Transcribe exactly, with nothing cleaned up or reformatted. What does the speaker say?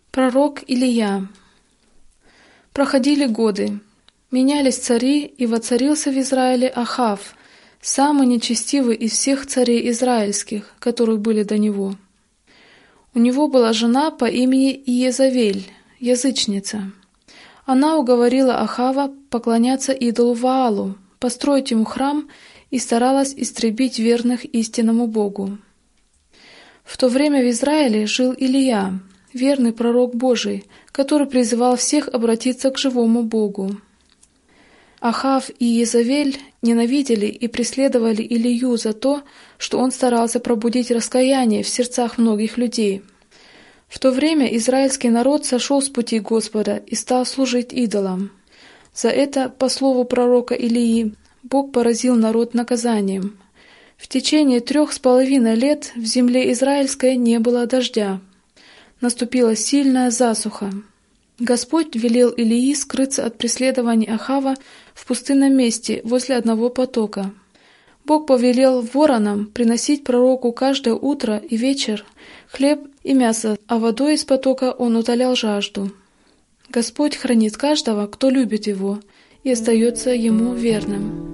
Пророк Илия. Проходили годы, менялись цари, и воцарился в Израиле Ахав, самый нечестивый из всех царей израильских, которых были до него. У него была жена по имени Иезавель, язычница. Она уговорила Ахава поклоняться идолу Ваалу, построить ему храм, и старалась истребить верных истинному Богу. В то время в Израиле жил Илия, верный пророк Божий, который призывал всех обратиться к живому Богу. Ахав и Иезавель ненавидели и преследовали Илию за то, что он старался пробудить раскаяние в сердцах многих людей. В то время израильский народ сошел с пути Господа и стал служить идолам. За это, по слову пророка Илии, Бог поразил народ наказанием. В течение трех с половиной лет в земле израильской не было дождя. Наступила сильная засуха. Господь велел Илии скрыться от преследований Ахава в пустынном месте возле одного потока. Бог повелел воронам приносить пророку каждое утро и вечер хлеб и мясо, а водой из потока он утолял жажду. Господь хранит каждого, кто любит Его, и остается Ему верным.